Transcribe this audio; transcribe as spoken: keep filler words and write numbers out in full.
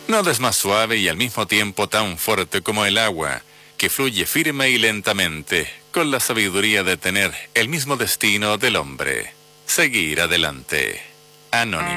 Nada es más suave y al mismo tiempo tan fuerte como el agua, que fluye firme y lentamente, con la sabiduría de tener el mismo destino del hombre. Seguir adelante. Anónimo.